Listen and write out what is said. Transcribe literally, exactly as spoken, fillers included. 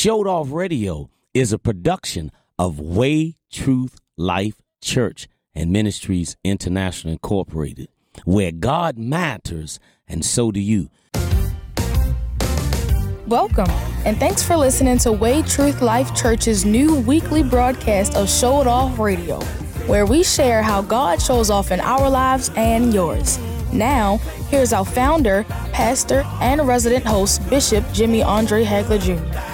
Showed Off Radio is a production of Way Truth Life Church and Ministries International Incorporated, where God matters and so do you. Welcome, and thanks for listening to Way Truth Life Church's new weekly broadcast of Showed Off Radio, where we share how God shows off in our lives and yours. Now, here's our founder, pastor, and resident host, Bishop Jimmy Andre Hagler Junior